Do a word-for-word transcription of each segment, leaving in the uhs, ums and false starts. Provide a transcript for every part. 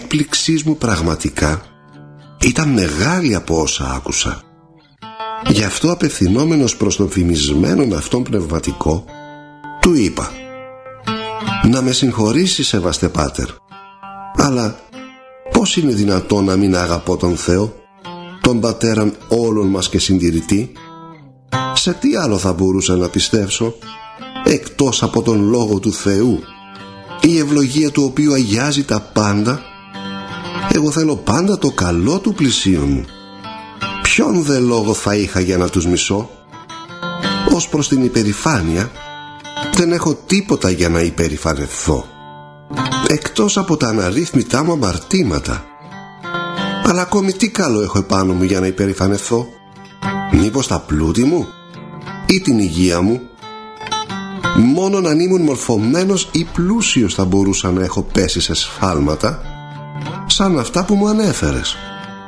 έκπληξή μου πραγματικά ήταν μεγάλη από όσα άκουσα. Γι' αυτό, απευθυνόμενος προς τον φημισμένον αυτόν πνευματικό, του είπα: «Να με συγχωρήσει, σεβαστέ πάτερ, αλλά πώς είναι δυνατόν να μην αγαπώ τον Θεό, τον πατέραν όλων μας και συντηρητή? Σε τι άλλο θα μπορούσα να πιστέψω εκτός από τον Λόγο του Θεού, η ευλογία του οποίου αγιάζει τα πάντα? Εγώ θέλω πάντα το καλό του πλησίον μου. Ποιον δε λόγο θα είχα για να τους μισώ? Ως προς την υπερηφάνεια, δεν έχω τίποτα για να υπερηφανευθώ, εκτός από τα αναρρύθμιτά μου αμαρτήματα. Αλλά ακόμη τι καλό έχω επάνω μου για να υπερηφανευθώ? Μήπως τα πλούτη μου ή την υγεία μου? Μόνον αν ήμουν μορφωμένος ή πλούσιος θα μπορούσα να έχω πέσει σε σφάλματα σαν αυτά που μου ανέφερες.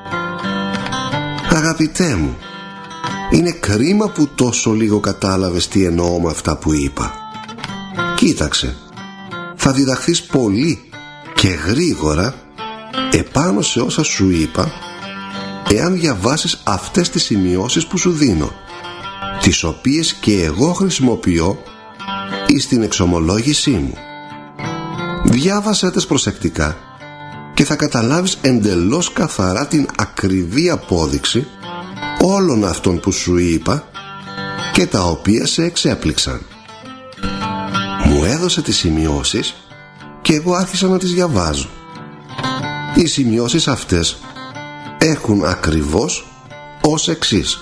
Αγαπητέ μου, είναι κρίμα που τόσο λίγο κατάλαβες τι εννοώ με αυτά που είπα. Κοίταξε, θα διδαχθείς πολύ και γρήγορα επάνω σε όσα σου είπα, εάν διαβάσεις αυτές τις σημειώσεις που σου δίνω, τις οποίες και εγώ χρησιμοποιώ εις την εξομολόγησή μου. Διάβασέ τες προσεκτικά και θα καταλάβεις εντελώς καθαρά την ακριβή απόδειξη όλων αυτών που σου είπα και τα οποία σε εξέπληξαν. Μου έδωσε τις σημειώσεις και εγώ άρχισα να τις διαβάζω. Οι σημειώσεις αυτές έχουν ακριβώς ως εξής: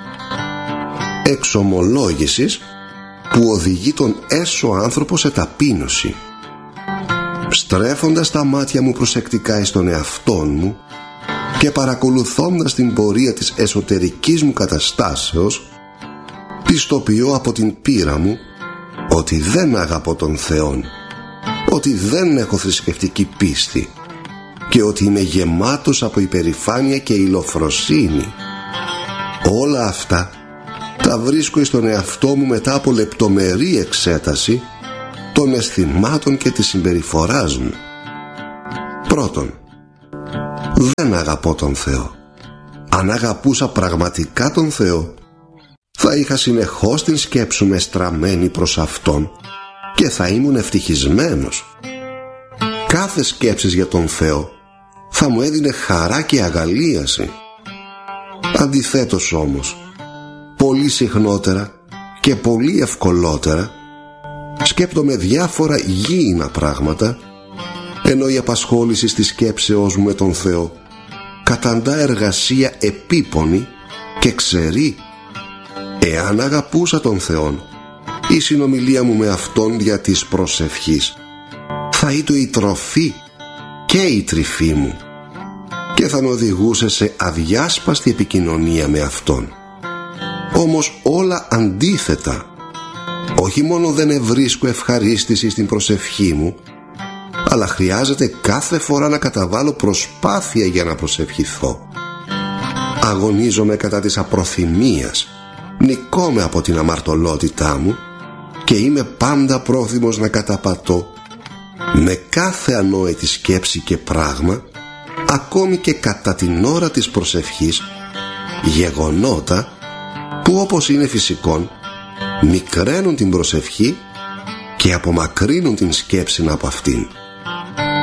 εξομολόγησης που οδηγεί τον έσω άνθρωπο σε ταπείνωση. Στρέφοντας τα μάτια μου προσεκτικά εις τον εαυτόν μου και παρακολουθώντας την πορεία της εσωτερικής μου καταστάσεως, πιστοποιώ από την πείρα μου ότι δεν αγαπώ τον Θεόν, ότι δεν έχω θρησκευτική πίστη και ότι είμαι γεμάτος από υπερηφάνεια και ηλοφροσύνη. Όλα αυτά τα βρίσκω εις τον εαυτό μου μετά από λεπτομερή εξέταση των αισθημάτων και της συμπεριφοράς μου. Πρώτον, δεν αγαπώ τον Θεό. Αν αγαπούσα πραγματικά τον Θεό, θα είχα συνεχώς την σκέψη μου στραμμένη προς Αυτόν και θα ήμουν ευτυχισμένος. Κάθε σκέψη για τον Θεό θα μου έδινε χαρά και αγαλίαση. Αντιθέτως όμως, πολύ συχνότερα και πολύ ευκολότερα σκέπτομαι διάφορα γήινα πράγματα, ενώ η απασχόληση της σκέψεώς μου με τον Θεό καταντά εργασία επίπονη και ξερή. Εάν αγαπούσα τον Θεόν, η συνομιλία μου με Αυτόν δια της προσευχής θα ήταν η τροφή και η τρυφή μου και θα με οδηγούσε σε αδιάσπαστη επικοινωνία με Αυτόν. Όμως όλα αντίθετα. Όχι μόνο δεν ευρίσκω ευχαρίστηση στην προσευχή μου, αλλά χρειάζεται κάθε φορά να καταβάλω προσπάθεια για να προσευχηθώ. Αγωνίζομαι κατά της απροθυμίας, νικόμαι από την αμαρτωλότητά μου και είμαι πάντα πρόθυμος να καταπατώ με κάθε ανόητη σκέψη και πράγμα, ακόμη και κατά την ώρα της προσευχής, γεγονότα που, όπως είναι φυσικόν, μικραίνουν την προσευχή και απομακρύνουν την σκέψη από αυτήν.